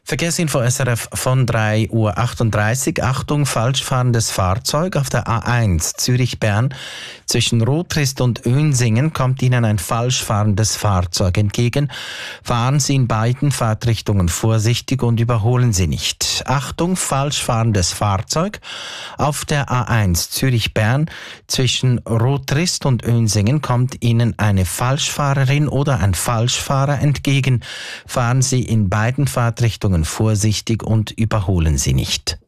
Verkehrsinfo SRF von 3:38 Uhr. Achtung, falsch fahrendes Fahrzeug auf der A1 Zürich-Bern. Zwischen Rotrist und Önsingen kommt Ihnen ein falsch fahrendes Fahrzeug entgegen. Fahren Sie in beiden Fahrtrichtungen vorsichtig und überholen Sie nicht. Achtung, falsch fahrendes Fahrzeug auf der A1 Zürich-Bern. Zwischen Rotrist und Önsingen kommt Ihnen eine Falschfahrerin oder ein Falschfahrer entgegen. Fahren Sie in beiden Fahrtrichtungen vorsichtig und überholen Sie nicht.